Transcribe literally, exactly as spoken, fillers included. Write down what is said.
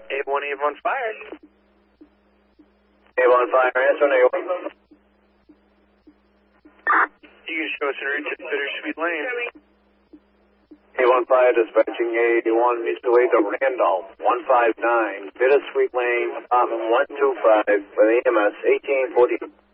A one, A one fire. A one fire, answer on A one. You can show us in reach at Bittersweet Lane. A one fire dispatching A one mutual aid to Randolph, one five nine, Bittersweet Lane, apartment one two five, with E M S eighteen forty.